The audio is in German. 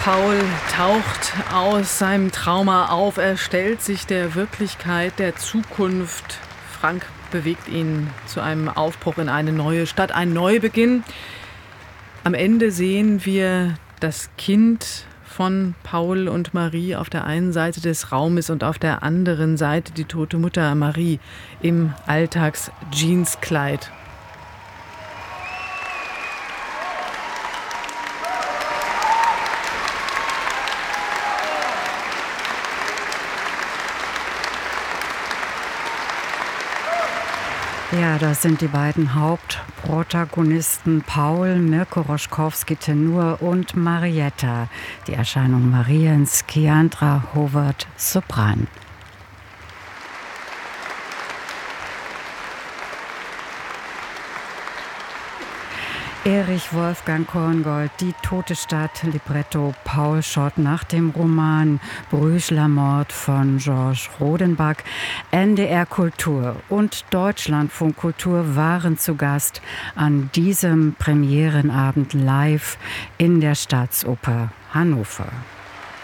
Paul taucht aus seinem Trauma auf. Er stellt sich der Wirklichkeit, der Zukunft. Frank bewegt ihn zu einem Aufbruch in eine neue Stadt, ein Neubeginn. Am Ende sehen wir das Kind von Paul und Marie auf der einen Seite des Raumes und auf der anderen Seite die tote Mutter Marie im Alltags-Jeanskleid. Ja, das sind die beiden Hauptprotagonisten Paul, Mirko Roschkowski Tenor und Marietta, die Erscheinung Mariens, Kiandra Howard Sopran. Erich Wolfgang Korngold, Die tote Stadt, Libretto Paul Schott nach dem Roman Brüschler Mord von Georges Rodenbach. NDR Kultur und Deutschlandfunk Kultur waren zu Gast an diesem Premierenabend live in der Staatsoper Hannover.